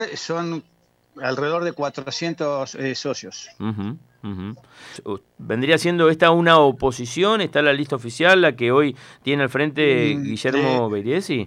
son alrededor de 400 socios. Ujú, ujú. ¿Vendría siendo esta una oposición? ¿Está la lista oficial, la que hoy tiene al frente Mm, Guillermo Beiriesi?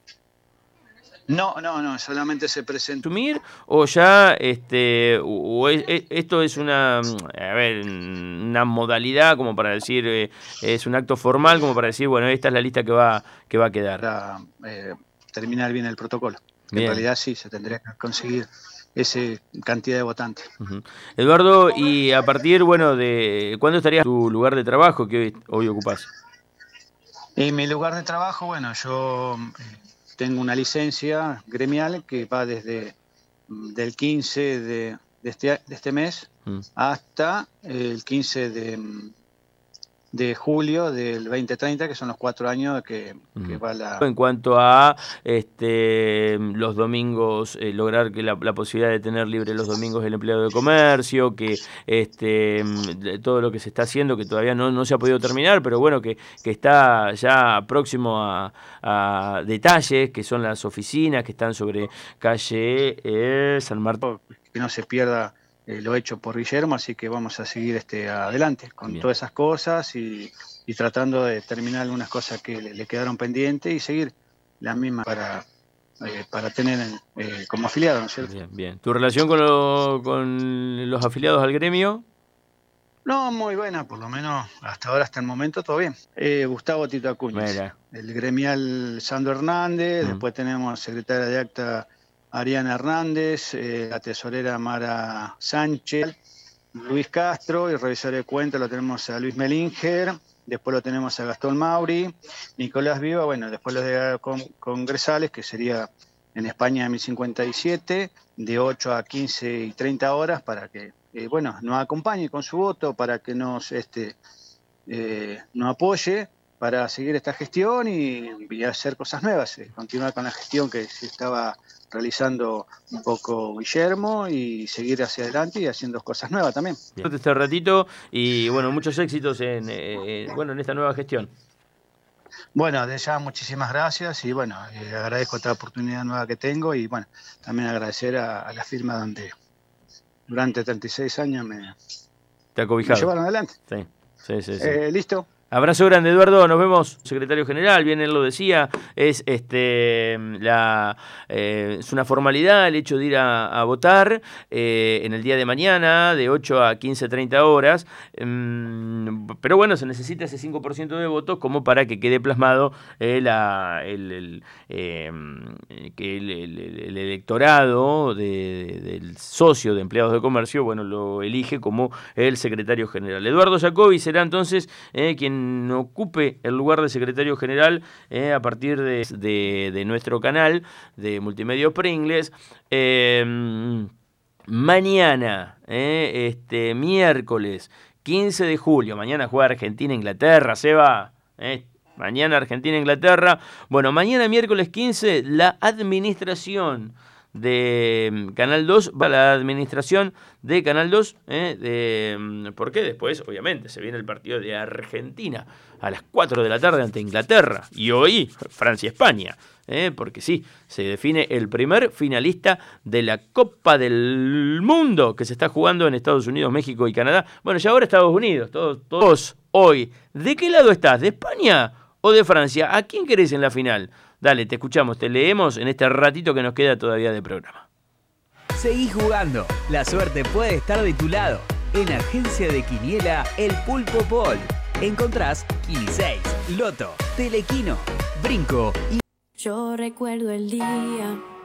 no, solamente se presentó. ¿Asumir o ya esto es una, a ver, una modalidad como para decir, es un acto formal como para decir, bueno, esta es la lista que va a quedar? Para terminar bien el protocolo. En Bien. realidad sí, se tendría que conseguir esa cantidad de votantes. Ujú. Eduardo, y a partir, bueno, de ¿cuándo estarías en tu lugar de trabajo que hoy ocupás? En mi lugar de trabajo, bueno, yo tengo una licencia gremial que va desde del 15 de este mes Mm. hasta el 15 de julio del 2030, que son los 4 años que Ujú. va la... En cuanto a los domingos, lograr que la posibilidad de tener libre los domingos el empleado de comercio, que de todo lo que se está haciendo, que todavía no se ha podido terminar, pero bueno, que está ya próximo a detalles, que son las oficinas que están sobre calle San Martín. que no se pierda lo hecho por Guillermo, así que vamos a seguir adelante con Bien. todas esas cosas y tratando de terminar algunas cosas que le quedaron pendientes y seguir las mismas para tener como afiliado, ¿no es cierto? Bien, bien. ¿Tu relación con los afiliados al gremio? No, muy buena, por lo menos hasta el momento todo bien. Gustavo Tito Acuñez, Mira. el gremial Sandro Hernández, Mm. después tenemos secretaria de acta Ariana Hernández, la tesorera Mara Sánchez, Luis Castro, y revisor de cuentas lo tenemos a Luis Melinger, después lo tenemos a Gastón Mauri, Nicolás Viva, bueno, después los de congresales, que sería en España de 1057, de 8 a 15 y 30 horas, para que, bueno, nos acompañe con su voto, para que nos apoye para seguir esta gestión y hacer cosas nuevas, continuar con la gestión que se estaba realizando un poco Guillermo y seguir hacia adelante y haciendo cosas nuevas también. Bien. Este ratito y bueno, muchos éxitos bueno, en esta nueva gestión. Bueno, de ya muchísimas gracias y bueno, agradezco esta oportunidad nueva que tengo y bueno, también agradecer a la firma donde durante 36 años Te ha me cobijado. llevaron adelante. Sí, sí, sí, sí. ¿Listo? Abrazo grande, Eduardo. Nos vemos. Secretario General, bien él lo decía, es es una formalidad el hecho de ir a votar en el día de mañana, de 8 a 15:30 horas. Pero bueno, se necesita ese 5% de votos como para que quede plasmado que el electorado del socio de empleados de comercio, bueno, lo elige como el secretario general. Eduardo Jacobi será entonces quien ocupe el lugar de secretario general a partir de nuestro canal de Multimedios Pringles. Mañana, miércoles 15 de julio, mañana juega Argentina-Inglaterra, Seba. Mañana Argentina-Inglaterra. Bueno, mañana miércoles 15, la administración de Canal 2 va a la administración de Canal 2, porque después, obviamente, se viene el partido de Argentina a las 4 de la tarde ante Inglaterra y hoy Francia-España, porque sí, se define el primer finalista de la Copa del Mundo que se está jugando en Estados Unidos, México y Canadá. Bueno, ya ahora Estados Unidos, todos hoy. ¿De qué lado estás? ¿De España o de Francia? ¿A quién querés en la final? Dale, te escuchamos, te leemos en este ratito que nos queda todavía de programa. Seguí jugando, la suerte puede estar de tu lado. En Agencia de Quiniela, el Pulpo Pol. Encontrás Quini 6, Loto, Telequino, Brinco y... Yo recuerdo el día